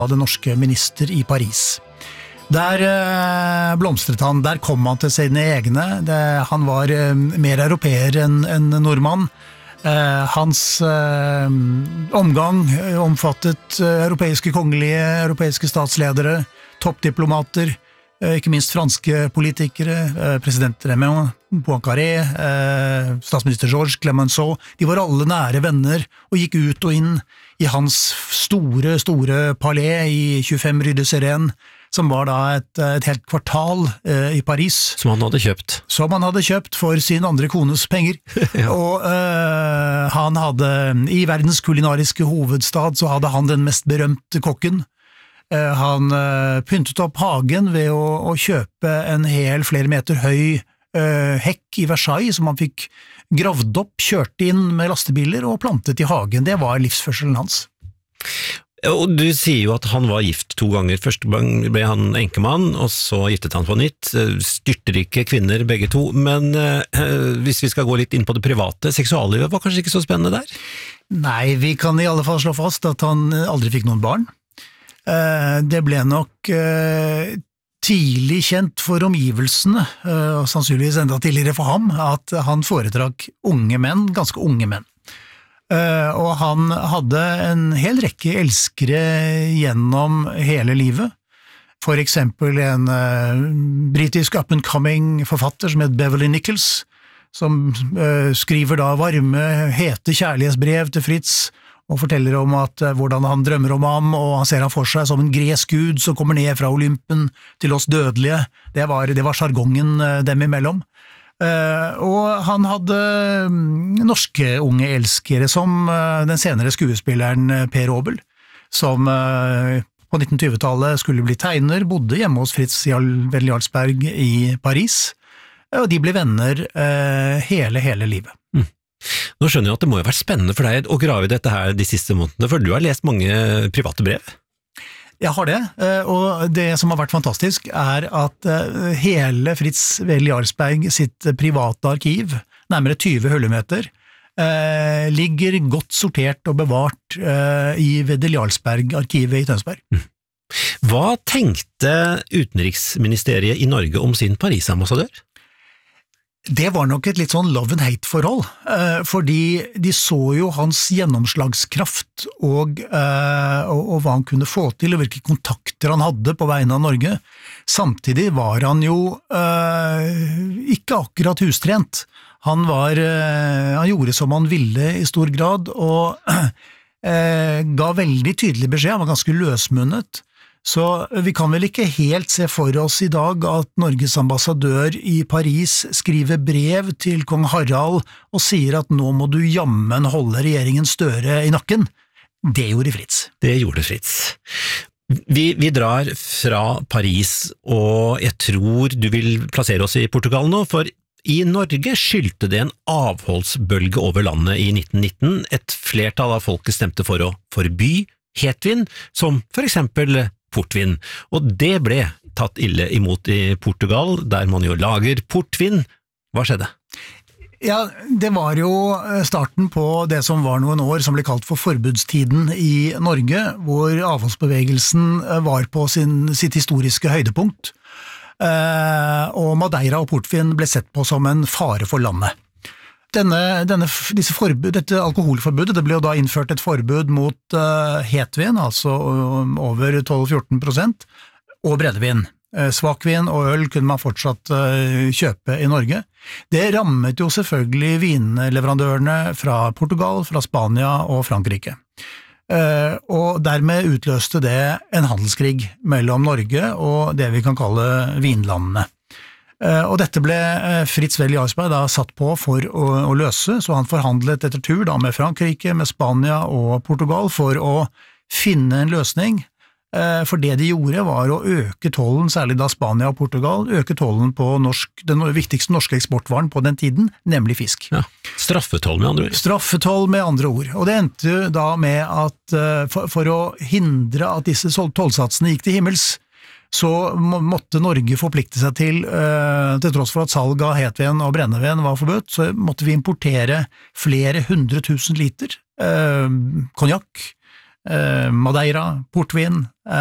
av den norske minister I Paris. Der blomstret han, der kom han til sine egne. Han var mer europeer enn nordmann. Hans omgang omfattet europeiske kongelige, europeiske statsledere, toppdiplomater, ikke minst franske politikere, president Raymond Poincaré, statsminister Georges Clemenceau. De var alle nære venner og gikk ut og inn I hans store palais I 25 Rue de Sérène, som var da et helt kvartal I Paris. Som han hadde kjøpt. Som han hadde kjøpt for sin andre kones penger. Ja. Og han hadde, I verdens kulinariske hovedstad, så hadde han den mest berømte kokken. Han pyntet opp hagen ved å kjøpe en hel flere meter høy hekk I Versailles, som han fikk gravd opp, kjørt inn med lastebiler og plantet I hagen. Det var livsførselen hans. Og du sier jo at han var gift 2 ganger. Første gang ble han enkemann, og så giftet han på nytt. Styrterike kvinner begge to, men hvis vi skal gå litt inn på det private, seksuallivet var kanskje ikke så spennende der? Nei, vi kan I alle fall slå fast at han aldri fikk noen barn. Det ble nok tidlig kjent for omgivelsene, og sannsynligvis enda tidligere for ham, at han foretrakk unge menn, ganske unge menn. Og han hadde en hel rekke elskere gjennom hele livet. For eksempel en britisk up-and-coming forfatter som het Beverly Nichols, som skriver da varme, hete kjærlighetsbrev til Fritz, og forteller om hvordan han drømmer om ham, og han ser han for seg som en gresk gud som kommer ned fra Olympen til oss dødelige. Det var jargongen dem imellom. Og han hadde norske unge elskere som den senere skuespilleren Per Aabel, som på 1920-tallet skulle bli tegner, bodde hjemme hos Fritz Vel Jarlsberg I Paris, og de ble venner hele livet. Nå skjønner jeg at det må jo være spennende for deg å grave I dette her de siste månedene, for du har lest mange private brev. Jeg har det, og det som har vært fantastisk at hele Fritz Vel Jarlsberg sitt private arkiv, nærmere 20 høllemeter, ligger godt sortert og bevart I Wedel Jarlsberg-arkivet I Tønsberg. Hva tenkte utenriksministeriet I Norge om sin Paris-ambassadør? Det var nok et litt sånn love and hate forhold, fordi de så jo hans gjennomslagskraft og hva han kunne få til, og hvilke kontakter han hadde på vegne av Norge. Samtidig var han jo ikke akkurat hustrent. Han gjorde som han ville I stor grad, og ga veldig tydelig beskjed, han var ganske løsmunnet. Så vi kan vel ikke helt se for oss I dag at Norges ambassadør I Paris skriver brev til kong Harald og sier at nå må du jammen holde regjeringen Støre I nakken. Det gjorde Fritz. Det gjorde Fritz. Vi drar fra Paris, og jeg tror du vil plassere oss I Portugal nå, for I Norge skyldte det en avholdsbølge over landet I 1919. Et flertall av folket stemte for å forby hetvin, som for eksempel portvin, og det ble tatt ille imot I Portugal, der man jo lager portvin. Hva skjedde? Ja, det var jo starten på det som var noen år som ble kalt for forbudstiden I Norge, hvor avholdsbevegelsen var på sitt historiske høydepunkt, og Madeira og portvin ble sett på som en fare for landet. Dette alkoholforbudet, det ble jo da innført et forbud mot hetvin, altså over 12-14%, og brennevin. Svakvin og øl kunne man fortsatt kjøpe I Norge. Det rammet jo selvfølgelig vinleverandørene fra Portugal, fra Spania og Frankrike. Og dermed utløste det en handelskrig mellom Norge og det vi kan kalle vinlandene. Og dette ble Fritz Vel Jarlsberg da satt på for å løse, så han forhandlet etter tur da med Frankrike, med Spania og Portugal for å finne en løsning. For det de gjorde var å øke tollen, særlig da Spania og Portugal, øke tollen på den viktigste norske eksportvaren på den tiden, nemlig fisk. Ja, straffetoll med andre ord. Straffetoll med andre ord. Og det endte da med at for å hindre at disse tollsatsene gikk til himmels, så måtte Norge forplikte seg til tross for at salg av hetvin og brennevin var forbudt, så måtte vi importere flere 100 000 liter konjakk, Madeira, portvin,